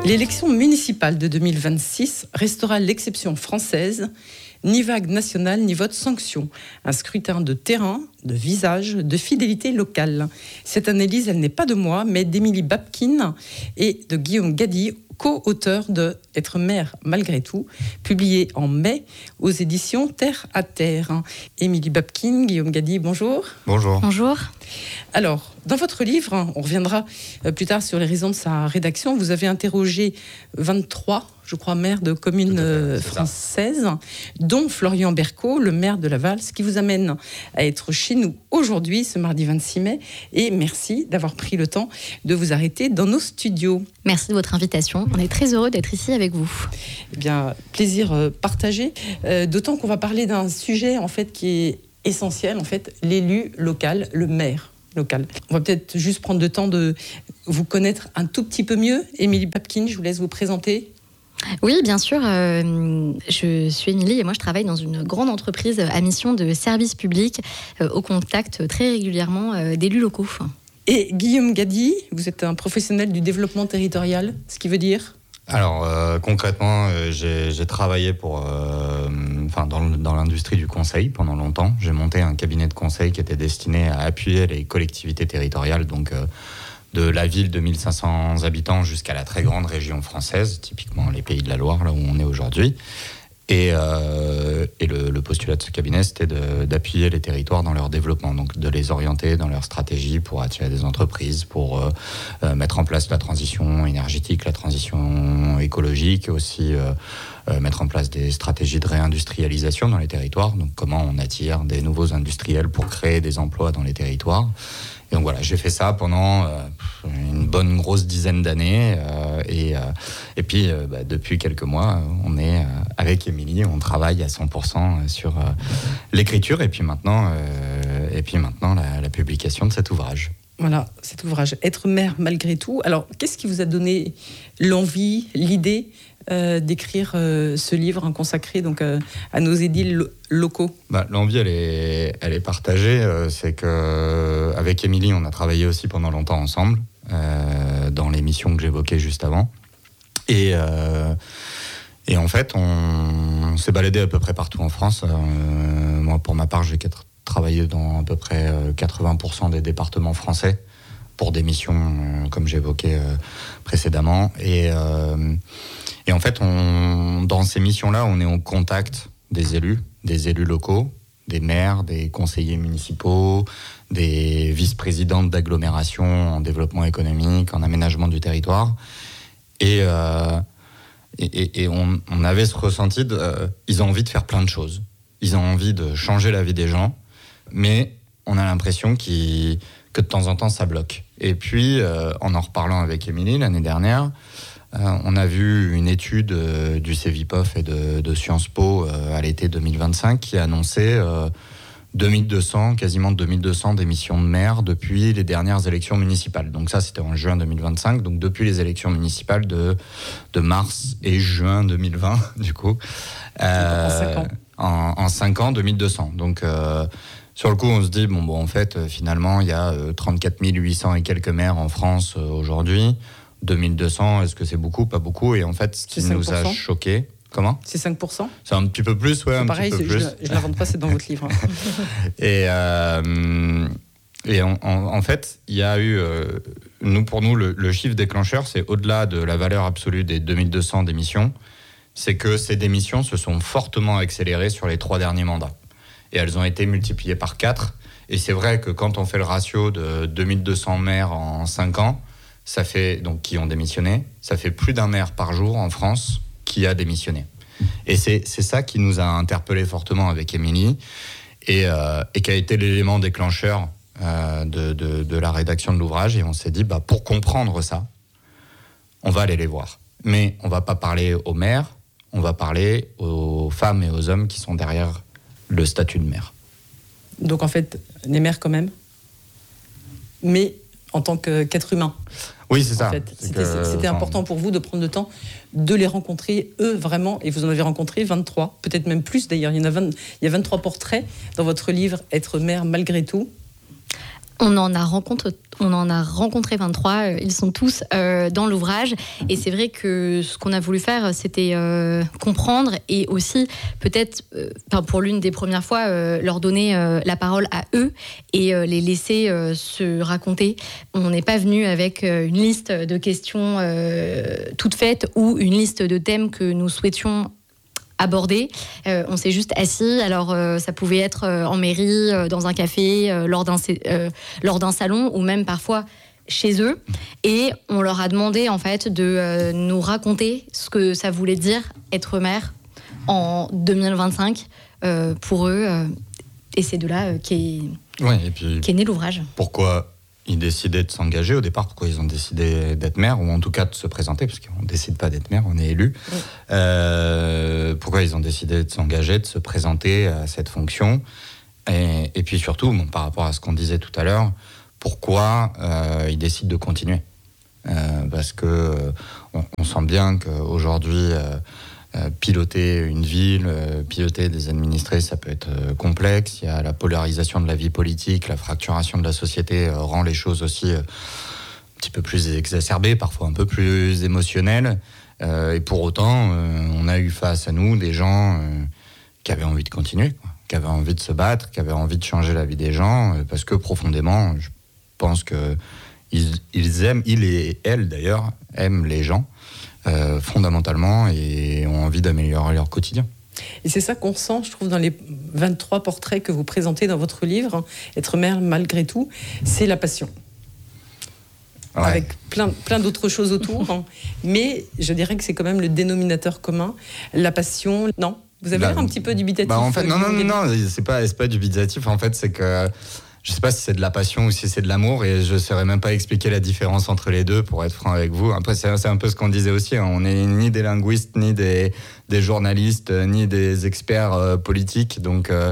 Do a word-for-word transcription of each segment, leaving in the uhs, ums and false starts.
L'élection municipale de deux mille vingt-six restera l'exception française. Ni vague nationale, ni vote sanction. Un scrutin de terrain, de visage, de fidélité locale. Cette analyse, elle n'est pas de moi, mais d'Émilie Babkin et de Guillaume Gady, co-auteur de « Être maire malgré tout », publié en mai aux éditions Terre à Terre. Émilie Babkin, Guillaume Gady, bonjour. Bonjour. Bonjour. Alors, dans votre livre, on reviendra plus tard sur les raisons de sa rédaction, vous avez interrogé vingt-trois, je crois, maires de communes fait, françaises, ça. dont Florian Berco, le maire de Laval, ce qui vous amène à être chez nous aujourd'hui, ce mardi vingt-six mai. Et merci d'avoir pris le temps de vous arrêter dans nos studios. Merci de votre invitation. On est très heureux d'être ici avec vous. Eh bien, plaisir partagé. Euh, d'autant qu'on va parler d'un sujet, en fait, qui est essentiel, en fait, l'élu local, le maire local. On va peut-être juste prendre le temps de vous connaître un tout petit peu mieux. Émilie Babkin, je vous laisse vous présenter. Oui, bien sûr. Euh, je suis Émilie et moi, je travaille dans une grande entreprise à mission de service public, euh, au contact très régulièrement euh, d'élus locaux. Et Guillaume Gady, vous êtes un professionnel du développement territorial, ce qui veut dire ? Alors, euh, concrètement, euh, j'ai, j'ai travaillé pour, euh, enfin, dans, dans l'industrie du conseil pendant longtemps. J'ai monté un cabinet de conseil qui était destiné à appuyer les collectivités territoriales, donc euh, de la ville de mille cinq cents habitants jusqu'à la très grande région française, typiquement les Pays de la Loire, là où on est aujourd'hui. Et, euh, et le, le postulat de ce cabinet, c'était de, d'appuyer les territoires dans leur développement, donc de les orienter dans leur stratégie pour attirer des entreprises, pour euh, euh, mettre en place la transition énergétique, la transition écologique, aussi euh, euh, mettre en place des stratégies de réindustrialisation dans les territoires, donc comment on attire des nouveaux industriels pour créer des emplois dans les territoires. Et donc voilà, j'ai fait ça pendant euh, une bonne grosse dizaine d'années. Euh, et, euh, et puis, euh, bah, depuis quelques mois, on est euh, avec Émilie, on travaille à cent pour cent sur euh, l'écriture et puis maintenant, euh, et puis maintenant la, la publication de cet ouvrage. Voilà, cet ouvrage, Être maire malgré tout. Alors, qu'est-ce qui vous a donné l'envie, l'idée euh, d'écrire euh, ce livre consacré donc, euh, à nos édiles lo- locaux ? Bah, l'envie, elle est, elle est partagée. Euh, c'est qu'avec Émilie, on a travaillé aussi pendant longtemps ensemble, euh, dans l'émission que j'évoquais juste avant. Et, euh, et en fait, on, on s'est baladé à peu près partout en France. Euh, moi, pour ma part, j'ai travaillé dans à peu près quatre-vingts pour cent des départements français pour des missions, euh, comme j'évoquais euh, précédemment. Et, euh, et en fait, on, dans ces missions-là, on est en contact des élus, des élus locaux, des maires, des conseillers municipaux, des vice-présidentes d'agglomération en développement économique, en aménagement du territoire. Et, euh, et, et, et on, on avait ce ressenti de, euh, ils ont envie de faire plein de choses. Ils ont envie de changer la vie des gens, mais on a l'impression qu'ils, que de temps en temps, ça bloque. Et puis, euh, en en reparlant avec Émilie l'année dernière, euh, on a vu une étude euh, du Cevipof et de, de Sciences Po euh, à l'été deux mille vingt-cinq qui annonçait euh, deux mille deux cents, quasiment deux mille deux cents démissions de maires depuis les dernières élections municipales. Donc ça, c'était en juin deux mille vingt-cinq, donc depuis les élections municipales de, de mars et juin deux mille vingt, du coup. Euh, en cinq ans. En, en cinq ans, deux mille deux cents. Donc... Euh, Sur le coup, on se dit, bon, bon en fait, euh, finalement, il y a euh, trente-quatre mille huit cents et quelques maires en France euh, aujourd'hui. deux mille deux cents, est-ce que c'est beaucoup ? Pas beaucoup. Et en fait, ce qui c'est nous a choqué... Comment ? C'est cinq pour cent ? C'est un petit peu plus, ouais, c'est un pareil, petit peu plus. Je ne l'invente pas, c'est dans votre livre. et euh, et en, en, en fait, il y a eu... Euh, nous, pour nous, le, le chiffre déclencheur, c'est au-delà de la valeur absolue des deux mille deux cents démissions, c'est que ces démissions se sont fortement accélérées sur les trois derniers mandats. Et elles ont été multipliées par quatre. Et c'est vrai que quand on fait le ratio de deux mille deux cents maires en cinq ans, ça fait, donc, qui ont démissionné, ça fait plus d'un maire par jour en France qui a démissionné. Et c'est, c'est ça qui nous a interpellés fortement avec Émilie et, euh, et qui a été l'élément déclencheur euh, de, de, de la rédaction de l'ouvrage. Et on s'est dit, bah, pour comprendre ça, on va aller les voir. Mais on ne va pas parler aux maires, on va parler aux femmes et aux hommes qui sont derrière le statut de maire. Donc en fait, les maires quand même, mais en tant que, qu'être humain. Oui, c'est ça. En fait, c'est c'était, que, c'était enfin... important pour vous de prendre le temps de les rencontrer, eux, vraiment, et vous en avez rencontré vingt-trois, peut-être même plus d'ailleurs. Il y en a vingt, il y a vingt-trois portraits dans votre livre « Être maire malgré tout ». On en a rencontré, on en a rencontré vingt-trois, ils sont tous euh, dans l'ouvrage. Et c'est vrai que ce qu'on a voulu faire, c'était euh, comprendre et aussi, peut-être, euh, pour l'une des premières fois, euh, leur donner euh, la parole à eux et euh, les laisser euh, se raconter. On n'est pas venu avec euh, une liste de questions euh, toutes faites ou une liste de thèmes que nous souhaitions abordé. Euh, on s'est juste assis. Alors, euh, ça pouvait être euh, en mairie, euh, dans un café, euh, lors d'un, euh, lors d'un salon, ou même parfois chez eux. Et on leur a demandé, en fait, de euh, nous raconter ce que ça voulait dire être maire en deux mille vingt-cinq euh, pour eux. Euh, et c'est de là euh, qu'est, ouais, et puis, qu'est né l'ouvrage. Pourquoi ils décidaient de s'engager au départ, pourquoi ils ont décidé d'être maire, ou en tout cas de se présenter, parce qu'on ne décide pas d'être maire, on est élu. Oui. Euh, pourquoi ils ont décidé de s'engager, de se présenter à cette fonction. Et, et puis surtout, bon, par rapport à ce qu'on disait tout à l'heure, pourquoi euh, ils décident de continuer. Euh, parce que euh, on, on sent bien qu'aujourd'hui, euh, euh, piloter une ville, euh, piloter des administrés, ça peut être euh, complexe. Il y a la polarisation de la vie politique, la fracturation de la société euh, rend les choses aussi euh, un petit peu plus exacerbées, parfois un peu plus émotionnelles. Euh, et pour autant, euh, on a eu face à nous des gens euh, qui avaient envie de continuer, quoi, qui avaient envie de se battre, qui avaient envie de changer la vie des gens, euh, parce que profondément, je pense que ils, ils aiment, ils et elles d'ailleurs, aiment les gens euh, fondamentalement et ont envie d'améliorer leur quotidien. Et c'est ça qu'on sent, je trouve, dans les vingt-trois portraits que vous présentez dans votre livre, Être maire malgré tout, c'est la passion. Ouais. Avec plein, plein d'autres choses autour, hein. Mais je dirais que c'est quand même le dénominateur commun, la passion. Non, vous avez bah, l'air un petit peu dubitatif. Bah en fait, non, non, non, non, c'est pas, c'est pas dubitatif. En fait, c'est que je sais pas si c'est de la passion ou si c'est de l'amour, et je saurais même pas expliquer la différence entre les deux, pour être franc avec vous. Après, c'est, c'est un peu ce qu'on disait aussi, hein. On n'est ni des linguistes, ni des, des journalistes, ni des experts euh, politiques. Donc, euh,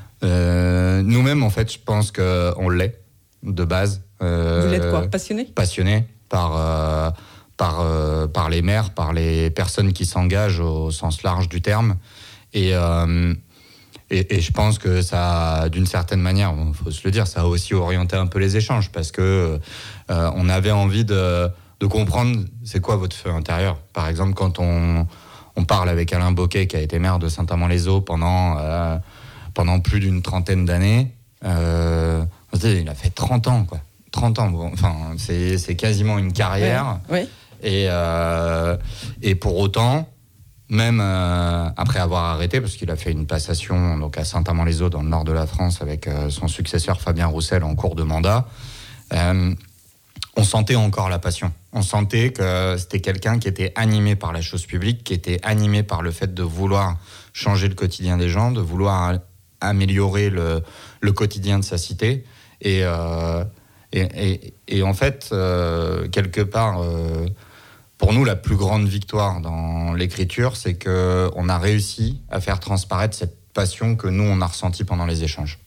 euh, nous-mêmes, en fait, je pense qu'on l'est, de base. Euh, Vous l'êtes quoi, passionné ? Passionné par, euh, par, euh, par les maires, par les personnes qui s'engagent au sens large du terme. Et... Euh, Et, et je pense que ça, d'une certaine manière, il faut se le dire, ça a aussi orienté un peu les échanges, parce que euh, on avait envie de, de comprendre c'est quoi votre feu intérieur. Par exemple, quand on, on parle avec Alain Bocquet, qui a été maire de Saint-Amand-les-Eaux pendant, euh, pendant plus d'une trentaine d'années, euh, il a fait trente ans, quoi. trente ans, bon, enfin, c'est, c'est quasiment une carrière. Ouais, ouais. Et, euh, et pour autant... Même euh, après avoir arrêté, parce qu'il a fait une passation donc à Saint-Amand-les-Eaux dans le nord de la France avec euh, son successeur Fabien Roussel en cours de mandat, euh, on sentait encore la passion. On sentait que c'était quelqu'un qui était animé par la chose publique, qui était animé par le fait de vouloir changer le quotidien des gens, de vouloir améliorer le, le quotidien de sa cité. Et, euh, et, et, et en fait, euh, quelque part... Euh, Pour nous, la plus grande victoire dans l'écriture, c'est qu'on a réussi à faire transparaître cette passion que nous, on a ressentie pendant les échanges.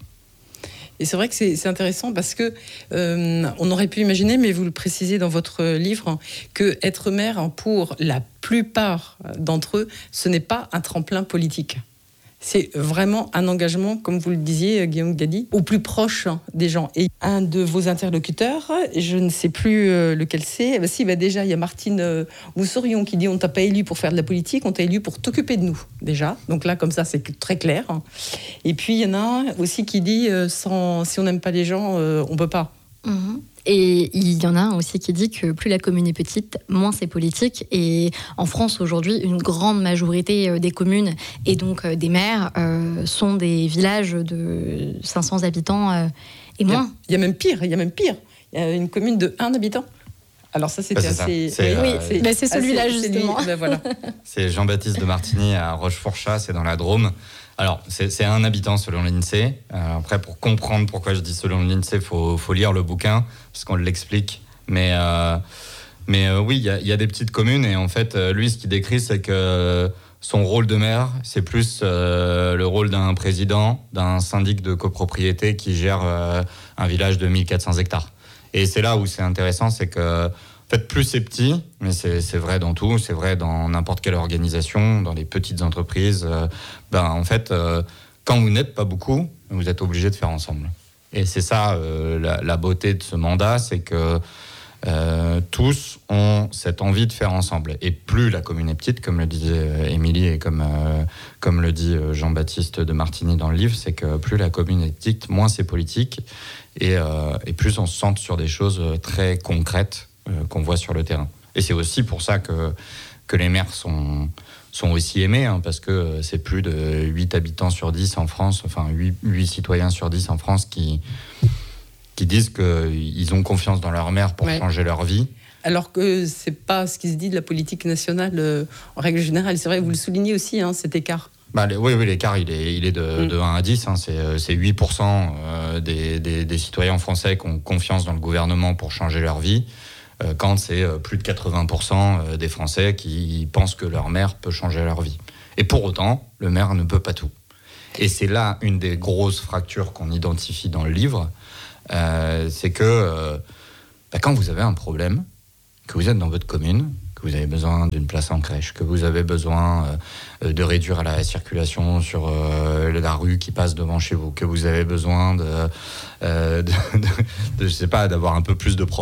Et c'est vrai que c'est, c'est intéressant parce que euh, on aurait pu imaginer, mais vous le précisez dans votre livre, que être maire, pour la plupart d'entre eux, ce n'est pas un tremplin politique. C'est vraiment un engagement, comme vous le disiez, Guillaume Gady, au plus proche des gens. Et un de vos interlocuteurs, je ne sais plus lequel c'est, bah si, bah déjà, il y a Martine Moussorion qui dit « On ne t'a pas élu pour faire de la politique, on t'a élu pour t'occuper de nous, déjà. » Donc là, comme ça, c'est très clair. Et puis, il y en a un aussi qui dit sans, « Si on n'aime pas les gens, on ne peut pas. Mmh. » Et il y en a un aussi qui dit que plus la commune est petite, moins c'est politique. Et en France, aujourd'hui, une grande majorité des communes et donc des maires euh, sont des villages de cinq cents habitants euh, et moins. Il y, a, il y a même pire, il y a même pire. Il y a une commune de un habitant. Alors ça, c'était bah, assez... C'est, oui, euh, c'est, bah, c'est celui-là, assez, justement. C'est, lui, bah, voilà. C'est Jean-Baptiste de Martigny à Rochefourchat, c'est dans la Drôme. Alors, c'est, c'est un habitant selon l'INSEE. Euh, après, pour comprendre pourquoi je dis selon l'INSEE, il faut, faut lire le bouquin, parce qu'on l'explique. Mais, euh, mais euh, oui, il y, y a des petites communes, et en fait, lui, ce qu'il décrit, c'est que son rôle de maire, c'est plus euh, le rôle d'un président, d'un syndic de copropriété qui gère euh, un village de mille quatre cents hectares. Et c'est là où c'est intéressant, c'est que en fait, plus c'est petit, mais c'est, c'est vrai dans tout, c'est vrai dans n'importe quelle organisation, dans les petites entreprises, euh, ben, en fait, euh, quand vous n'êtes pas beaucoup, vous êtes obligé de faire ensemble. Et c'est ça euh, la, la beauté de ce mandat, c'est que euh, tous ont cette envie de faire ensemble. Et plus la commune est petite, comme le disait Émilie et comme, euh, comme le dit Jean-Baptiste de Martigny dans le livre, c'est que plus la commune est petite, moins c'est politique et, euh, et plus on se centre sur des choses très concrètes euh, qu'on voit sur le terrain. Et c'est aussi pour ça que, que les maires sont... sont aussi aimés, hein, parce que c'est plus de huit habitants sur dix en France, enfin huit, huit citoyens sur dix en France qui, qui disent qu'ils ont confiance dans leur maire pour ouais. changer leur vie. Alors que c'est pas ce qui se dit de la politique nationale euh, en règle générale. C'est vrai, vous le soulignez aussi, hein, cet écart. Bah, les, oui, oui, l'écart, il est, il est de, mm. de un à dix. Hein, c'est, c'est huit pour cent des, des, des citoyens français qui ont confiance dans le gouvernement pour changer leur vie, quand c'est plus de quatre-vingts pour cent des Français qui pensent que leur maire peut changer leur vie. Et pour autant, le maire ne peut pas tout. Et c'est là une des grosses fractures qu'on identifie dans le livre, euh, c'est que euh, bah, quand vous avez un problème, que vous êtes dans votre commune, que vous avez besoin d'une place en crèche, que vous avez besoin euh, de réduire la circulation sur euh, la rue qui passe devant chez vous, que vous avez besoin de, euh, de, de, de je sais pas, d'avoir un peu plus de